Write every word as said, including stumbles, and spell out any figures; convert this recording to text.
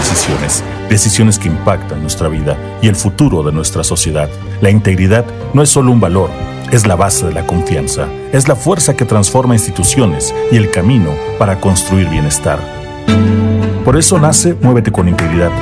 decisiones, decisiones que impactan nuestra vida y el futuro de nuestra sociedad. La integridad no es solo un valor, es la base de la confianza, es la fuerza que transforma instituciones y el camino para construir bienestar. Por eso nace Muévete con Integridad,